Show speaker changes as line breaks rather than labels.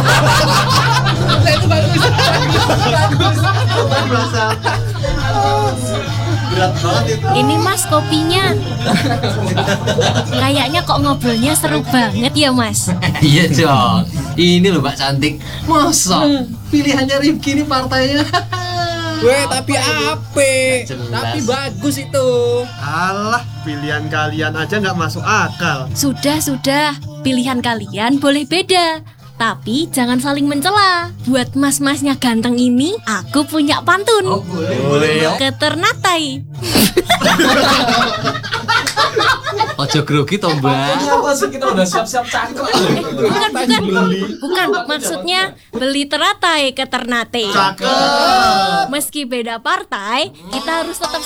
Itu bagus.
Berasa berat banget itu.
Ini Mas kopinya. Kayaknya kok ngobrolnya seru banget ya Mas.
Iya dong. Ini loh Mbak cantik. Masa pilihannya Rifki ini partainya.
Weh, tapi ape.
Jelas.
Tapi bagus itu.
Alah, pilihan kalian aja nggak masuk akal.
Sudah. Pilihan kalian boleh beda. Tapi jangan saling mencela. Buat mas-masnya ganteng ini, aku punya pantun.
Oh, boleh ya.
Keternatai.
Ojo grogi toh Mbak.
Apa sih kita udah siap-siap cangkruk.
Bukan. Maksudnya beli teratai ke Ternate.
Cakep.
Meski beda partai, kita harus tetap